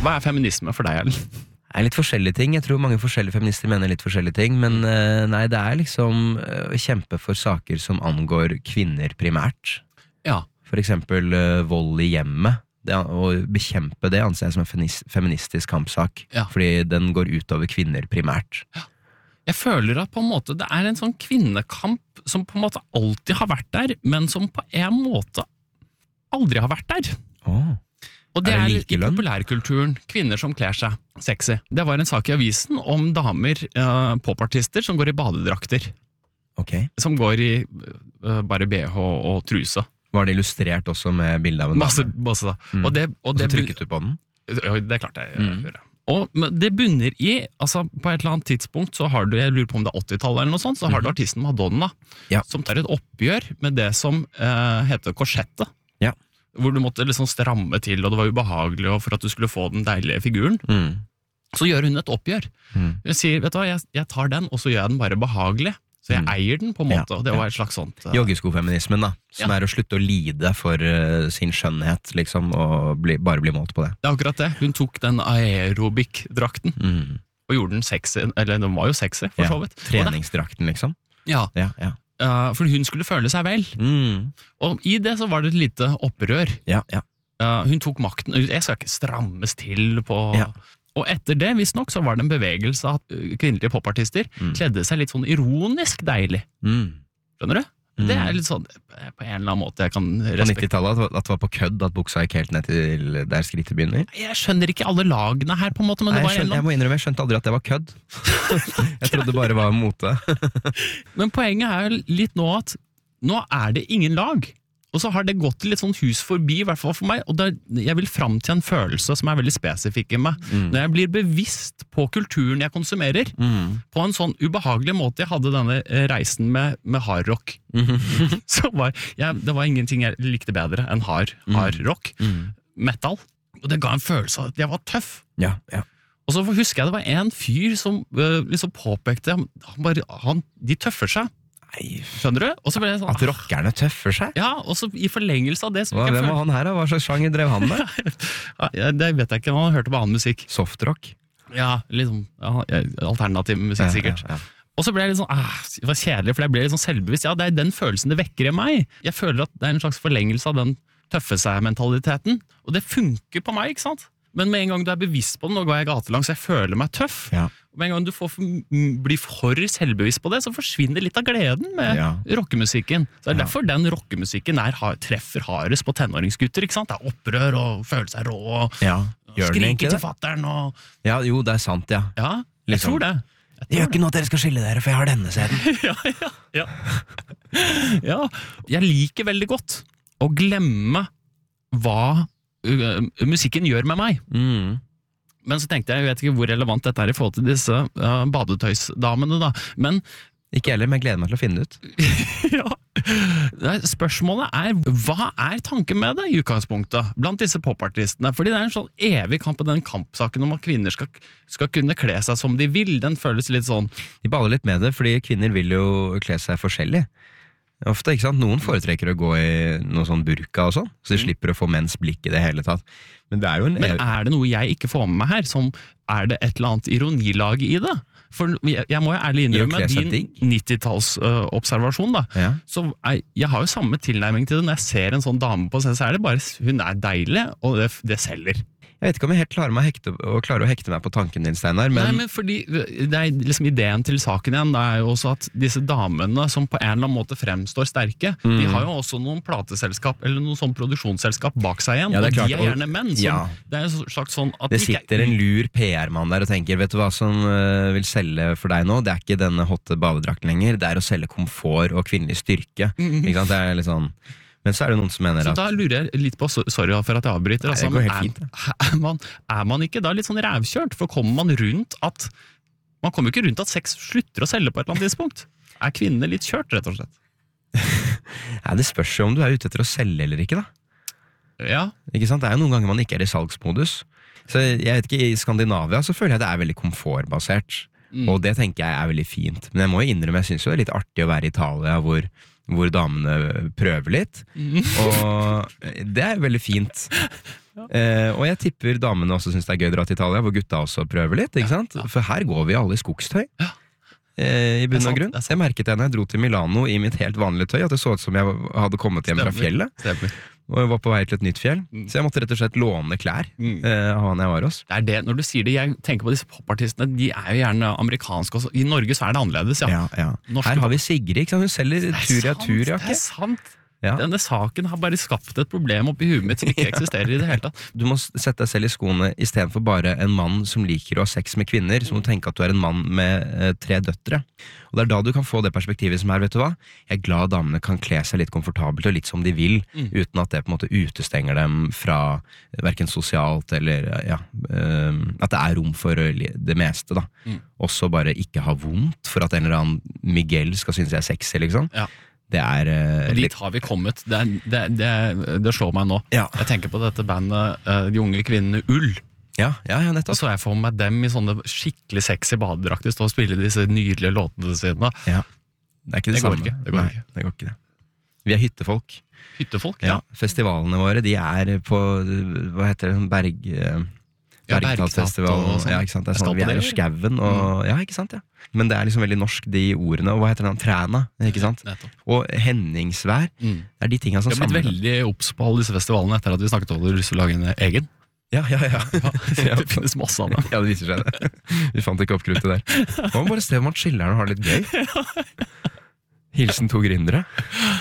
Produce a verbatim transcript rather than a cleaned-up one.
Hva er feminisme for deg, Ellen? Det er litt forskjellige ting. Jeg tror mange forskjellige feminister mener litt forskjellige ting, men nei, det er liksom å kjempe for saker som angår kvinner primært. Ja. For eksempel uh, vold i hjemmet. Det, å bekjempe det anser jeg som en feministisk kampsak, ja. Fordi den går utover kvinner primært. Ja. Jeg føler at på en måte det er en sånn kvinnekamp som på en måte alltid har vært der, men som på en måte aldri har vært der. Oh. Og det er, det det er i populærkulturen, kvinner som kler seg sexy. Det var en sak i avisen om damer, uh, popartister, som går i badedrakter. Okay. Som går i uh, bare B H og truse. Var det illustrert også med bildet av en masse, dame? Masse, mm. og, det, og, og det så trykket du på den? Ja, det er klart jeg mm. gjør det. Og det bunner i, altså på et eller annet tidspunkt så har du, jeg lurer på om det er åttitallet eller noe sånt, så har du artisten Madonna, ja. Som tar et oppgjør med det som uh, heter korsettet. Ja. Hvor du måtte liksom stramme til, og det var ubehagelig for at du skulle få den deilige figuren. Mm. Så gjør hun et oppgjør. Mm. Hun sier, vet du hva, jeg, jeg tar den, og så gjør jeg den bare behagelig. Så jeg mm. eier den på en måte, ja, og det var et slags sånt... Uh... Joggeskofeminismen da, som ja. Er å slutte å lide for uh, sin skjønnhet, liksom, og bli, bare bli målt på det. Det er akkurat det. Hun tok den aerobik-drakten, mm. og gjorde den sexy, eller den var jo sexy, for ja. så vidt. Treningsdrakten, liksom. Ja. Ja, ja. Uh, for hun skulle føle seg vel. Mm. Og i det så var det et lite opprør. Ja, ja. Uh, hun tok makten. Jeg skal ikke strammes til på... Ja. Og etter det, visst nok, så var det en bevegelse at kvinnelige popartister mm. kledde seg litt sånn ironisk deilig. Mm. Skjønner du? Mm. Det er litt sånn, på en eller annen måte jeg kan respektere. På nittitallet, at det var på kødd at buksa gikk helt ned til der skrittet begynner? Jeg skjønner ikke alle lagene her på en måte, men Nei, det var jeg, skjønner, en jeg må innrømme, jeg skjønte aldri at det var kødd. Jeg trodde det bare var mote. Men poenget er litt nå at nå er det ingen lag. Og så har det gått litt sånn hus forbi, i hvert fall for meg, og der, jeg vil fram til en følelse som er veldig spesifikk i meg. Mm. Når jeg blir bevisst på kulturen jeg konsumerer, mm. på en sånn ubehagelig måte. Jeg hadde denne reisen med, med hardrock. Mm. Så var, jeg, det var ingenting jeg likte bedre enn hard, hard rock. Mm. Metal. Og det ga en følelse av at jeg var tøff. Ja, ja. Og så husker jeg det var en fyr som uh, liksom påpekte, han bare, han, de tøffer seg. Nei, skjønner du? Og så ble det sånn, at rockerne tøffer seg? Ja, og så i forlengelse av det Hva, Hvem var han her da? Hva slags sjanger drev han med? Ja, det vet jeg ikke, han hørte på annen musikk. Softrock? Ja, liksom ja, alternativ musikk sikkert. Ja, ja, ja. Og så ble jeg litt sånn, ah, det var kjedelig, for jeg ble litt sånn selvbevisst. Ja, det er den følelsen det vekker i meg. Jeg føler at det er en slags forlengelse av den tøffe seg-mentaliteten. Og det funker på meg, ikke sant? Men med en gang du er bevisst på den, nå går jeg gatelangs, jeg føler meg tøff. Ja. Og med en gang du får blir for selvbevisst på det, så forsvinner litt av gleden med ja. Rockemusikken. Så det er derfor ja. Den rockemusikken er, treffer hardest på tenåringsgutter, ikke sant? Det er opprør og føle seg rå, og ja. Skrike til fatteren og... Ja, jo, det er sant, ja. Ja, jeg liksom. tror det. Jeg tror det gjør ikke noe at dere skal skille dere, for jeg har denne scenen. ja, ja, ja. Ja, jeg liker veldig godt å glemme hva uh, musikken gjør med meg. Mm. Men så tenkte jeg, jeg vet ikke hvor relevant dette er i forhold til disse uh, badetøysdamene da, men... Ikke heller, men jeg gleder meg til å finne det ut. Ja. Spørsmålet er, hva er tanken med det i utgangspunktet blant disse popartistene? Fordi det er en sånn evig kamp på den kampsaken om at kvinner skal, skal kunne kle seg som de vil. Den føles litt sånn... De baller litt med det, fordi kvinner vil jo kle seg forskjellig. Ofte, ikke sant? Noen foretrekker å gå i noe sånn burka og sånn, så de slipper å få menns blikk i det hele tatt. Men det er jo en... Men er det noe jeg ikke får med meg her, som er det et eller annet ironilag i det? For jeg, jeg må jo ærlig innrømme din nittitalls-observasjon uh, da. Ja. Så jeg, jeg har jo samme tilnærming til det. Når jeg ser en sånn dame på seg, så er det bare, hun er deilig, og det, det selger. Jeg vet ikke om jeg helt klarer, meg å hekte, å klare å hekte meg på tanken din, Steinar, men... Nei, men fordi det er liksom ideen til saken igjen, det er jo også at disse damene som på en eller annen måte fremstår sterke, mm. de har jo også noen plateselskap, eller noen sånn produksjonsselskap bak seg igjen, ja, og klart, de er gjerne menn. Som, ja. Det er jo slags sånn at... Det sitter en lur P R-mann der og tenker, vet du hva som uh, vil selge for deg nå? Det er ikke denne hotte badedrakten lenger, det er å selge komfort og kvinnelig styrke. Mm. Ikke sant? Det er litt sånn... Men så er det noen som mener så at... Så da lurer jeg litt på, sorry for at jeg avbryter, Nei, det går helt fint. Er, er, man, er man ikke da litt sånn rævkjørt? For kommer man rundt at... Man kommer ikke rundt at sex slutter å selge på et eller annet tidspunkt. Er kvinnene litt kjørt, rett og slett? Nei, det spørs jo om du er ute etter å selge eller ikke, da. Ja. Ikke sant? Det er jo noen ganger man ikke er i salgsmodus. Så jeg vet ikke, i Skandinavia så føler jeg det er veldig komfortbasert. Mm. Og det tenker jeg er veldig fint. Men jeg må jo innrømme, jeg synes jo det er litt artig å være i Italia, hvor... hvor damene prøver litt, mm. og det er veldig fint. Ja. Eh, og jeg tipper damene også synes det er gøy å dra til Italia, hvor gutta også prøver litt, ikke sant? Ja, ja. For her går vi alle i skogstøy. Ja. Eh, I bunn sant, og grunn. det er sant. Jeg merket det når jeg dro til Milano i mitt helt vanlige tøy, at det så ut som jeg hadde kommet hjem fra Stemmer. fjellet, Stemmer. og jeg var på vei til et nytt fjell. Mm. Så jeg måtte rett og slett låne klær Mm. eh, av han jeg var hos. Det er det, når du sier det, jeg tenker på disse popartistene, de er jo gjerne amerikanske også. I Norge så er det annerledes, ja. Ja, ja. Norske Her har vi Sigrid, ikke sant? Hun selger Det er tur i sant, tur, Det er sant. Ja. Denne saken har bare skapt et problem oppi huet mitt som ikke eksisterer i det hele tatt. Du må sette deg selv i skoene i stedet for bare en mann som liker å ha sex med kvinner, så må du tenke at du er en mann med eh, tre døtre. Og det er da du kan få det perspektivet som er, vet du hva? Jeg er glad damene kan kle seg litt komfortabelt og litt som de vil, Mm. uten at det på en måte utestenger dem fra hverken sosialt eller ja, eh, at det er rom for det meste da. Mm. Også bare ikke ha vondt for at en eller annen Miguel skal synes jeg er sexy, liksom. Ja. Det er eh, Og dit litt... har vi kommet. Det, er- det, er- det, er- det slår meg nå. Ja. Jeg tenker på dette bandet, eh, de unge kvinnene Ull. Ja, ja, ja, Og nettopp. så jeg for meg dem i sånne skikkelig sexy badedrakter stå og spille disse nydelige låtene sine. Ja. Det er ikke det, Det går samme. ikke, det går Nei, ikke. det går ikke det. Vi er hyttefolk. Hyttefolk, Ja, festivalene våre, de er på, hva heter det, Berg... eh, Ja, Bergtattfestivalen, Bergtatt og sånn. ja, ikke sant, det er Jeg skal sånn, vi på er i det, skauen, og, ja, ikke sant, ja. Men det er liksom veldig norsk, de ordene, og hva heter den, Træna, ikke sant? Nettopp. Og Henningsvær, Mm. det er de tingene som Vi har blitt samler. veldig obs på alle disse festivalene etter at vi snakket om å lyst til å lage en egen. Ja, ja, ja. ja. Det finnes masse av dem. Ja, det viser seg det. Vi fant ikke opp kruttet der. Man må bare se om man chiller'n og har det litt gøy. Hilsen to gründere.